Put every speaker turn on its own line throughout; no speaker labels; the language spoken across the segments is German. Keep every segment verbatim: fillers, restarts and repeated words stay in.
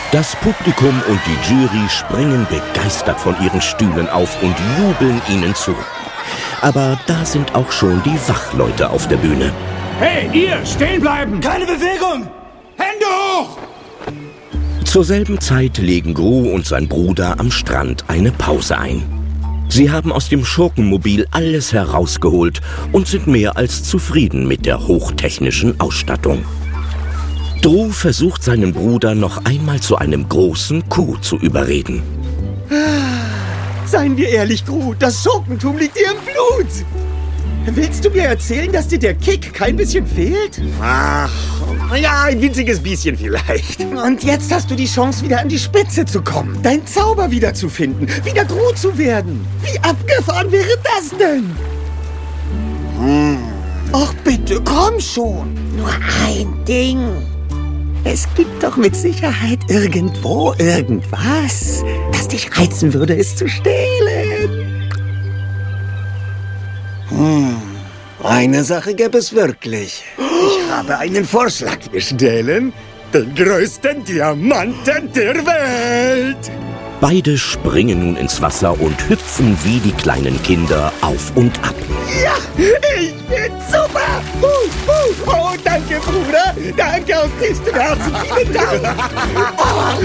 Das Publikum und die Jury springen begeistert von ihren Stühlen auf und jubeln ihnen zu. Aber da sind auch schon die Wachleute auf der Bühne.
Hey, ihr, stehen bleiben!
Keine Bewegung! Hände hoch!
Zur selben Zeit legen Gru und sein Bruder am Strand eine Pause ein. Sie haben aus dem Schurkenmobil alles herausgeholt und sind mehr als zufrieden mit der hochtechnischen Ausstattung. Dru versucht seinen Bruder noch einmal zu einem großen Coup zu überreden.
Seien wir ehrlich, Gru, das Schurkentum liegt dir im Blut. Willst du mir erzählen, dass dir der Kick kein bisschen fehlt?
Ach, ja, ein winziges bisschen vielleicht.
Und jetzt hast du die Chance, wieder an die Spitze zu kommen, deinen Zauber wiederzufinden, wieder Gru zu werden. Wie abgefahren wäre das denn? Hm. Ach bitte, komm schon. Nur ein Ding. Es gibt doch mit Sicherheit irgendwo irgendwas, das dich reizen würde, es zu stehlen.
Hm, eine Sache gäbe es wirklich. Ich habe einen Vorschlag. Wir stehlen den größten Diamanten der Welt.
Beide springen nun ins Wasser und hüpfen wie die kleinen Kinder auf und ab.
Ja, ich bin super. Uh, uh. Oh, danke, Bruder. Danke aus tiefstem Herzen. Vielen Dank. Oh.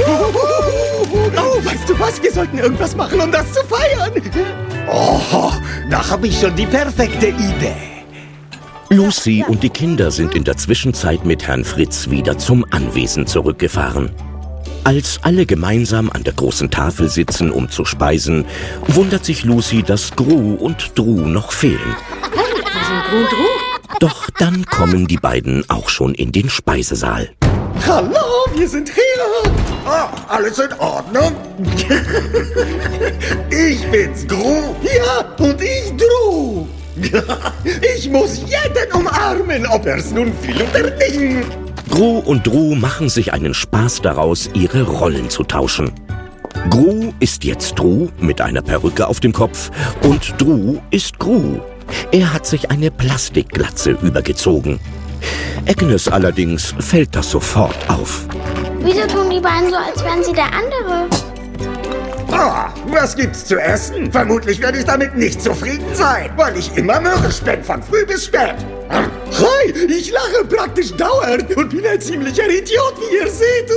Oh, weißt du was? Wir sollten irgendwas machen, um das zu feiern.
Oh, da habe ich schon die perfekte Idee.
Lucy und die Kinder sind in der Zwischenzeit mit Herrn Fritz wieder zum Anwesen zurückgefahren. Als alle gemeinsam an der großen Tafel sitzen, um zu speisen, wundert sich Lucy, dass Gru und Dru noch fehlen.
Hey, wo sind Gru und Dru?
Doch dann kommen die beiden auch schon in den Speisesaal.
Hallo, wir sind hier.
Oh, alles in Ordnung? Ich bin's, Gru.
Ja, und ich Dru. Ich muss jeden umarmen, ob er's nun will oder nicht.
Gru und Dru machen sich einen Spaß daraus, ihre Rollen zu tauschen. Gru ist jetzt Dru mit einer Perücke auf dem Kopf und Dru ist Gru. Er hat sich eine Plastikglatze übergezogen. Agnes allerdings fällt das sofort auf.
Wieso tun die beiden so, als wären sie der andere?
Ah, was gibt's zu essen? Vermutlich werde ich damit nicht zufrieden sein, weil ich immer mürrisch bin, von früh bis spät. Hm.
Hi, ich lache praktisch dauernd und bin ein ziemlicher Idiot, wie ihr seht.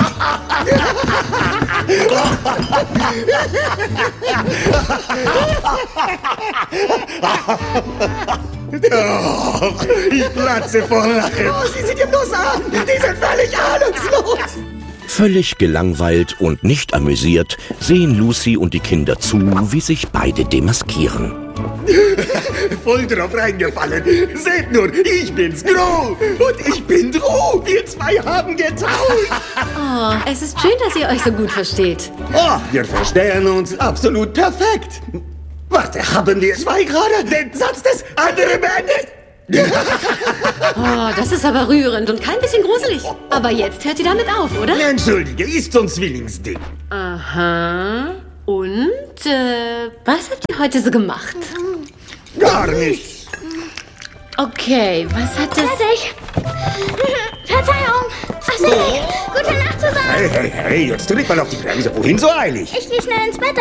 Oh, ich platze vor Lachen.
Oh, sieh sie dir bloß an. Die sind völlig ahnungslos.
Völlig gelangweilt und nicht amüsiert sehen Lucy und die Kinder zu, wie sich beide demaskieren.
Voll drauf reingefallen. Seht nur, ich bin's, Gru.
Und ich bin Dru. Wir zwei haben getauscht.
Oh, es ist schön, dass ihr euch so gut versteht.
Oh, wir verstehen uns.
Absolut perfekt.
Warte, haben wir
Zwei gerade den Satz des anderen beendet?
Oh, das ist aber rührend und kein bisschen gruselig. Aber jetzt hört ihr damit auf, oder?
Entschuldige, ist so ein Zwillingsding.
Aha. Und, äh, was habt ihr heute so gemacht?
Gar nichts.
Okay, was hat es...
Fertig. Verzeihung. Ach so, gute Nacht zusammen.
Hey, hey, hey, jetzt tritt mal auf die Bremse. Wohin so eilig?
Ich gehe schnell ins Bett.